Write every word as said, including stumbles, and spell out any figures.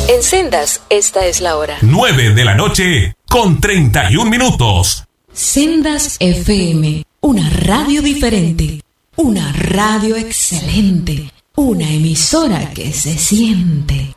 En Sendas, esta es la hora. nueve de la noche con treinta y un minutos. Sendas F M, una radio diferente, una radio excelente, una emisora que se siente.